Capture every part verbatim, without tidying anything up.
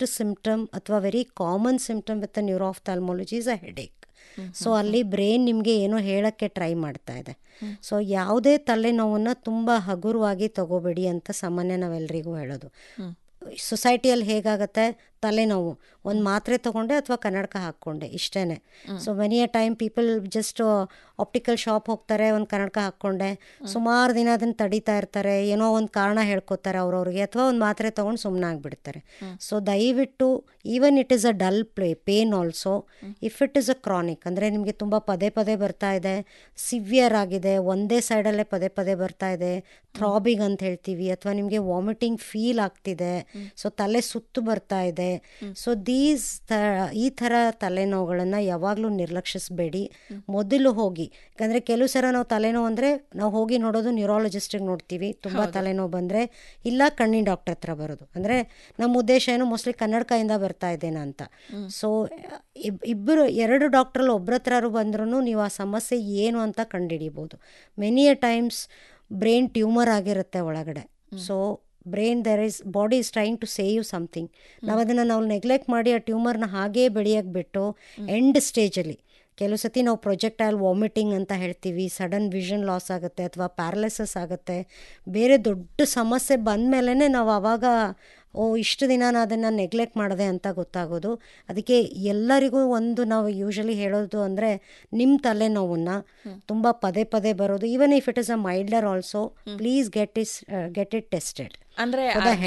First symptom ಅಥವಾ very common symptom with neuro ophthalmology is a headache. So ಅಲ್ಲಿ brain ನಿಮಗೆ ಏನೋ ಹೇಳೋಕ್ಕೆ ಟ್ರೈ ಮಾಡ್ತಾ ಇದೆ. ಸೊ ಯಾವುದೇ ತಲೆನೋವನ್ನು ತುಂಬ ಹಗುರವಾಗಿ ತಗೋಬೇಡಿ ಅಂತ ಸಾಮಾನ್ಯ ನಾವೆಲ್ಲರಿಗೂ ಹೇಳೋದು. ಸೊಸೈಟಿಯಲ್ಲಿ ಹೇಗಾಗುತ್ತೆ, ತಲೆನೋವು ಒಂದು ಮಾತ್ರೆ ತೊಗೊಂಡೆ ಅಥವಾ ಕನ್ನಡಕ ಹಾಕ್ಕೊಂಡೆ ಇಷ್ಟೇ. ಸೊ ಮೆನಿ ಅ time people just optical shop ಹೋಗ್ತಾರೆ, ಒಂದು ಕನ್ನಡಕ ಹಾಕ್ಕೊಂಡೆ ಸುಮಾರು ದಿನ ಅದನ್ನು ತಡೀತಾ ಇರ್ತಾರೆ, ಏನೋ ಒಂದು ಕಾರಣ ಹೇಳ್ಕೊತಾರೆ ಅವ್ರವ್ರಿಗೆ, ಅಥವಾ ಒಂದು ಮಾತ್ರೆ ತೊಗೊಂಡು ಸುಮ್ಮನೆ ಆಗಿಬಿಡ್ತಾರೆ. ಸೊ ದಯವಿಟ್ಟು even it is a dull play pain also, if it is a chronic ಅಂದರೆ ನಿಮಗೆ ತುಂಬ ಪದೇ ಪದೇ ಬರ್ತಾ ಇದೆ, ಸಿವಿಯರ್ ಆಗಿದೆ, ಒಂದೇ ಸೈಡಲ್ಲೇ ಪದೇ ಪದೇ ಬರ್ತಾ ಇದೆ, ಥ್ರಾಬಿಂಗ್ ಅಂತ ಹೇಳ್ತೀವಿ, ಅಥವಾ ನಿಮಗೆ ವಾಮಿಟಿಂಗ್ ಫೀಲ್ ಆಗ್ತಿದೆ, ಸೊ ತಲೆ ಸುತ್ತು ಬರ್ತಾ ಇದೆ, ಸೊ ದೀಸ್ ತ ಈ ಥರ ತಲೆನೋವುಗಳನ್ನು ಯಾವಾಗಲೂ ನಿರ್ಲಕ್ಷಿಸಬೇಡಿ. ಮೊದಲು ಹೋಗಿ, ಯಾಕಂದರೆ ಕೆಲವು ಸಲ ನಾವು ತಲೆನೋವು ಅಂದರೆ ನಾವು ಹೋಗಿ ನೋಡೋದು ನ್ಯೂರಾಲಜಿಸ್ಟಿಗೆ ನೋಡ್ತೀವಿ, ತುಂಬ ತಲೆನೋವು ಬಂದರೆ, ಇಲ್ಲ ಕಣ್ಣಿನ ಡಾಕ್ಟರ್ ಹತ್ರ ಬರೋದು. ಅಂದರೆ ನಮ್ಮ ಉದ್ದೇಶ ಏನು, ಮೋಸ್ಟ್ಲಿ ಕನ್ನಡಕದಿಂದ ಬರ್ತಾ ಇದ್ದೇನೆ ಅಂತ. ಸೊ ಇಬ್ ಇಬ್ಬರು ಎರಡು ಡಾಕ್ಟ್ರಲ್ಲಿ ಒಬ್ಬರ ಹತ್ರ ಬಂದ್ರೂ ನೀವು ಆ ಸಮಸ್ಯೆ ಏನು ಅಂತ ಕಂಡುಹಿಡಿಬೋದು. Many A times brain tumour ಆಗಿರುತ್ತೆ ಒಳಗಡೆ. So brain there is body is trying to say you something. ನಾವು ಅದನ್ನು ನಾವು ನೆಗ್ಲೆಕ್ಟ್ ಮಾಡಿ ಆ ಟ್ಯೂಮರ್ನ ಹಾಗೇ ಬೆಳೆಯೋಕ್ಕೆ ಬಿಟ್ಟು ಎಂಡ್ ಸ್ಟೇಜಲ್ಲಿ ಕೆಲವು ಸತಿ ನಾವು ಪ್ರೊಜೆಕ್ಟೈಲ್ ವಾಮಿಟಿಂಗ್ ಅಂತ ಹೇಳ್ತೀವಿ, ಸಡನ್ ವಿಷನ್ ಲಾಸ್ ಆಗುತ್ತೆ ಅಥವಾ ಪ್ಯಾರಲಿಸಿಸ್ ಆಗುತ್ತೆ, ಬೇರೆ ದೊಡ್ಡ ಸಮಸ್ಯೆ ಬಂದಮೇಲೆ ನಾವು ಆವಾಗ ಓ ಇಷ್ಟು ದಿನ ನಾನು ಅದನ್ನು ನೆಗ್ಲೆಕ್ಟ್ ಮಾಡಿದೆ ಅಂತ ಗೊತ್ತಾಗೋದು. ಅದಕ್ಕೆ ಎಲ್ಲರಿಗೂ ಒಂದು ನಾವು ಯೂಶಲಿ ಹೇಳೋದು ಅಂದರೆ, ನಿಮ್ಮ ತಲೆನೋವನ್ನು ತುಂಬ ಪದೇ ಪದೇ ಬರೋದು, even if it is a milder also, please get is get it tested. ಅಂದ್ರೆ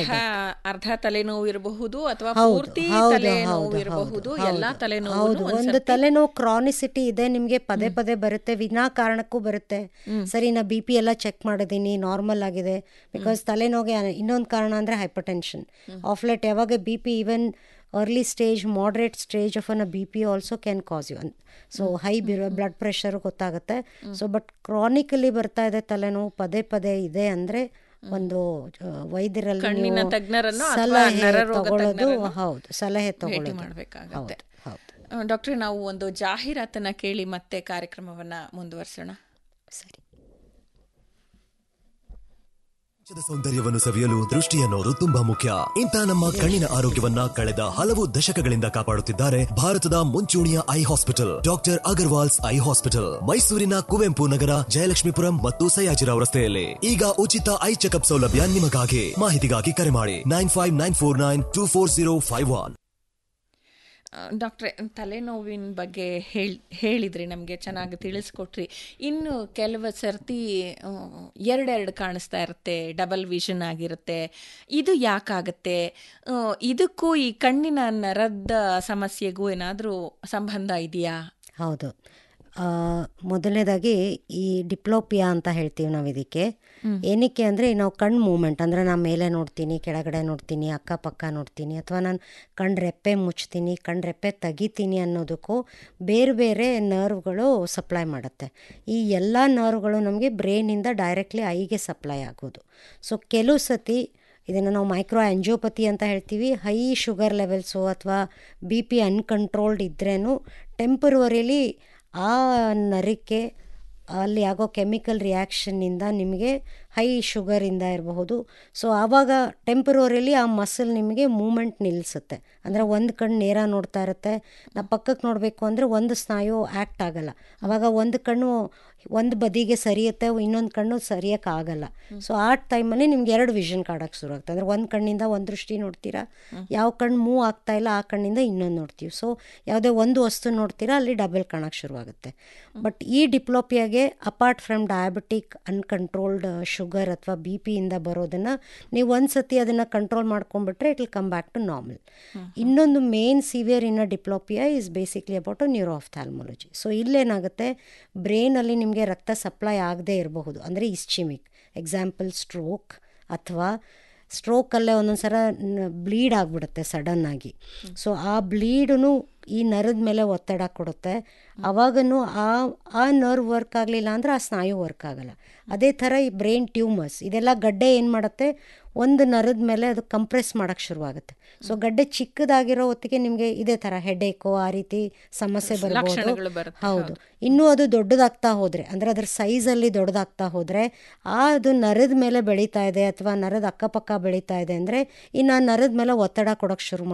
ಅರ್ಧ ತಲೆನೋವು ಇರಬಹುದು ಅಥವಾ ಪೂರ್ತಿ ತಲೆನೋವು ಇರಬಹುದು, ಎಲ್ಲಾ ತಲೆನೋವು. ಒಂದು ತಲೆನೋವು ಕ್ರಾನಿಸಿಟಿ ಇದೆ, ನಿಮಗೆ ಪದೇ ಪದೇ ಬರುತ್ತೆ, ವಿನಾ ಕಾರಣಕ್ಕೂ ಬರುತ್ತೆ. ಸರಿ, ನಾ ಬಿ ಪಿ ಎಲ್ಲ ಚೆಕ್ ಮಾಡಿದ್ದೀನಿ, ನಾರ್ಮಲ್ ಆಗಿದೆ. ಬಿಕಾಸ್ ತಲೆನೋವಿಗೆ ಇನ್ನೊಂದು ಕಾರಣ ಅಂದರೆ ಹೈಪರ್ ಟೆನ್ಷನ್ ಆಫ್ ಲೇಟ್. ಯಾವಾಗ B P even early stage, moderate stage of an B P also can cause you. So high blood pressure ಗೊತ್ತಾಗುತ್ತೆ. ಸೊ ಬಟ್ ಕ್ರಾನಿಕಲಿ ಬರ್ತಾ ಇದೆ ತಲೆನೋವು, ಪದೇ ಪದೇ ಇದೆ ಅಂದರೆ ಒಂದು ವೈದ್ಯರಲ್ಲಿ ಸಲಹೆ ತಗೊಳ್ಳೋದು, ಹೌದು ಸಲಹೆ ತಗೊಳ್ಳೋದು ಮಾಡಬೇಕಾಗುತ್ತೆ. ಡಾಕ್ಟ್ರೆ, ನಾವು ಒಂದು ಜಾಹೀರಾತನ್ನ ಕೇಳಿ ಮತ್ತೆ ಕಾರ್ಯಕ್ರಮವನ್ನ ಮುಂದುವರಿಸೋಣ. ಸರಿ. ಸೌಂದರ್ಯವನ್ನು ಸವಿಯಲು ದೃಷ್ಟಿ ಅನ್ನೋದು ತುಂಬಾ ಮುಖ್ಯ. ಇಂಥ ನಮ್ಮ ಕಣ್ಣಿನ ಆರೋಗ್ಯವನ್ನ ಕಳೆದ ಹಲವು ದಶಕಗಳಿಂದ ಕಾಪಾಡುತ್ತಿದ್ದಾರೆ ಭಾರತದ ಮುಂಚೂಣಿಯ I hospital, doctor Agarwal's I hospital, ಮೈಸೂರಿನ ಕುವೆಂಪು ನಗರ, ಜಯಲಕ್ಷ್ಮೀಪುರಂ ಮತ್ತು ಸಯಾಜಿರಾವ್ ರಸ್ತೆಯಲ್ಲಿ. ಈಗ ಉಚಿತ ಐ ಚೆಕಪ್ ಸೌಲಭ್ಯ ನಿಮಗಾಗಿ. ಮಾಹಿತಿಗಾಗಿ ಕರೆ ಮಾಡಿ nine five nine four nine two four zero five one. ಡಾಕ್ಟ್ರೆ, ತಲೆನೋವಿನ ಬಗ್ಗೆ ಹೇಳಿ ಹೇಳಿದ್ರಿ, ನಮಗೆ ಚೆನ್ನಾಗಿ ತಿಳಿಸ್ಕೊಟ್ರಿ. ಇನ್ನು ಕೆಲವು ಸರ್ತಿ ಎರಡೆರಡು ಕಾಣಿಸ್ತಾ ಇರುತ್ತೆ, ಡಬಲ್ ವಿಷನ್ ಆಗಿರುತ್ತೆ. ಇದು ಯಾಕಾಗತ್ತೆ? ಇದಕ್ಕೂ ಈ ಕಣ್ಣಿನ ನರದ ಸಮಸ್ಯೆಗೂ ಏನಾದರೂ ಸಂಬಂಧ ಇದೆಯಾ? ಹೌದು. ಮೊದಲನೇದಾಗಿ ಈ ಡಿಪ್ಲೋಪಿಯಾ ಅಂತ ಹೇಳ್ತೀವಿ ನಾವು ಇದಕ್ಕೆ. ಏನಕ್ಕೆ ಅಂದರೆ, ನಾವು ಕಣ್ಣು ಮೂಮೆಂಟ್ ಅಂದರೆ ನಾನು ಮೇಲೆ ನೋಡ್ತೀನಿ, ಕೆಳಗಡೆ ನೋಡ್ತೀನಿ, ಅಕ್ಕಪಕ್ಕ ನೋಡ್ತೀನಿ, ಅಥವಾ ನಾನು ಕಣ್ಣು ರೆಪ್ಪೆ ಮುಚ್ತೀನಿ, ಕಣ್ಣು ರೆಪ್ಪೆ ತೆಗಿತೀನಿ ಅನ್ನೋದಕ್ಕೂ ಬೇರೆ ಬೇರೆ ನರ್ವ್ಗಳು ಸಪ್ಲೈ ಮಾಡುತ್ತೆ. ಈ ಎಲ್ಲ ನರ್ವ್ಗಳು ನಮಗೆ ಬ್ರೈನಿಂದ ಡೈರೆಕ್ಟ್ಲಿ ಐಗೆ ಸಪ್ಲೈ ಆಗೋದು. ಸೊ ಕೆಲವು ಸತಿ ಇದನ್ನು ನಾವು ಮೈಕ್ರೋ ಆಂಜಿಯೋಪತಿ ಅಂತ ಹೇಳ್ತೀವಿ. ಹೈ ಶುಗರ್ ಲೆವೆಲ್ಸು ಅಥವಾ ಬಿ ಪಿ ಅನ್ಕಂಟ್ರೋಲ್ಡ್ ಇದ್ರೇನು ಟೆಂಪರವರಿಲಿ ಆ ನರಕ್ಕೆ ಅಲ್ಲಿ ಆಗೋ ಕೆಮಿಕಲ್ ರಿಯಾಕ್ಷನ್ನಿಂದ ನಿಮಗೆ ಹೈ ಶುಗರಿಂದ ಇರಬಹುದು. ಸೊ ಆವಾಗ ಟೆಂಪರರಿಲಿ ಆ ಮಸಲ್ ನಿಮಗೆ ಮೂಮೆಂಟ್ ನಿಲ್ಲಿಸುತ್ತೆ. ಅಂದರೆ ಒಂದು ಕಣ್ಣು ನೇರ ನೋಡ್ತಾ ಇರುತ್ತೆ, ನಾವು ಪಕ್ಕಕ್ಕೆ ನೋಡಬೇಕು ಅಂದರೆ ಒಂದು ಸ್ನಾಯು ಆ್ಯಕ್ಟ್ ಆಗಲ್ಲ. ಆವಾಗ ಒಂದು ಕಣ್ಣು ಒಂದು ಬದಿಗೆ ಸರಿಯುತ್ತೆ, ಇನ್ನೊಂದು ಕಣ್ಣು ಸರಿಯೋಕ್ಕಾಗಲ್ಲ. ಸೊ ಆ ಟೈಮಲ್ಲಿ ನಿಮ್ಗೆ ಎರಡು ವಿಷನ್ ಕಾಡೋಕ್ಕೆ ಶುರು ಆಗ್ತದೆ. ಅಂದರೆ ಒಂದು ಕಣ್ಣಿಂದ ಒಂದು ದೃಷ್ಟಿ ನೋಡ್ತೀರಾ, ಯಾವ ಕಣ್ಣು ಮೂವ್ ಆಗ್ತಾ ಇಲ್ಲ ಆ ಕಣ್ಣಿಂದ ಇನ್ನೊಂದು ನೋಡ್ತೀವಿ. ಸೊ ಯಾವುದೇ ಒಂದು ವಸ್ತು ನೋಡ್ತೀರಾ ಅಲ್ಲಿ ಡಬಲ್ ಕಾಣೋಕ್ಕೆ ಶುರುವಾಗುತ್ತೆ. ಬಟ್ ಈ ಡಿಪ್ಲೋಪಿಯಾಗೆ apart from diabetic uncontrolled sugar ಅಥವಾ ಬಿ ಪಿಯಿಂದ ಬರೋದನ್ನು ನೀವು ಒಂದು ಸತಿ ಅದನ್ನು control ಮಾಡ್ಕೊಂಡ್ಬಿಟ್ರೆ it will come back to normal. ಇನ್ನೊಂದು main severe in a diplopia is basically about a neuro ophthalmology. So ಇಲ್ಲೇನಾಗುತ್ತೆ, ಬ್ರೈನಲ್ಲಿ ನಿಮಗೆ ರಕ್ತ ಸಪ್ಲೈ ಆಗದೇ ಇರಬಹುದು. ಅಂದರೆ ಇಸ್ಚಿಮಿಕ್ ಎಕ್ಸಾಂಪಲ್ ಸ್ಟ್ರೋಕ್, ಅಥವಾ ಸ್ಟ್ರೋಕಲ್ಲೇ ಒಂದೊಂದು ಸಲ ಬ್ಲೀಡ್ ಆಗಿಬಿಡುತ್ತೆ ಸಡನ್ನಾಗಿ. ಸೊ ಆ ಬ್ಲೀಡೂ ಈ ನರದ ಮೇಲೆ ಒತ್ತಡ ಕೊಡುತ್ತೆ. ಅವಾಗೂ ಆ ಆ ನರ್ವ್ ವರ್ಕ್ ಆಗಲಿಲ್ಲ ಅಂದರೆ ಆ ಸ್ನಾಯು ವರ್ಕ್ ಆಗಲ್ಲ. ಅದೇ ಥರ ಈ ಬ್ರೈನ್ ಟ್ಯೂಮರ್ಸ್ ಇದೆಲ್ಲ ಗಡ್ಡೆ ಏನು ಮಾಡುತ್ತೆ, ಒಂದು ನರದ ಮೇಲೆ ಅದು ಕಂಪ್ರೆಸ್ ಮಾಡೋಕ್ಕೆ ಶುರುವಾಗುತ್ತೆ. ಸೊ ಗಡ್ಡೆ ಚಿಕ್ಕದಾಗಿರೋ ಹೊತ್ತಿಗೆ ನಿಮಗೆ ಇದೇ ಥರ ಹೆಡೇಕೋ ಆ ರೀತಿ ಸಮಸ್ಯೆ ಬರ್ಬೋದು. ಹೌದು. ಇನ್ನೂ ಅದು ದೊಡ್ಡದಾಗ್ತಾ ಹೋದರೆ, ಅಂದರೆ ಅದರ ಸೈಜಲ್ಲಿ ದೊಡ್ಡದಾಗ್ತಾ ಹೋದರೆ ಆ ಅದು ನರದ ಮೇಲೆ ಬೆಳೀತಾ ಇದೆ ಅಥವಾ ನರದ ಅಕ್ಕಪಕ್ಕ ಬೆಳೀತಾ ಇದೆ ಅಂದರೆ ಇನ್ನು ಆ ನರದ ಮೇಲೆ ಒತ್ತಡ ಕೊಡೋಕ್ಕೆ ಶುರು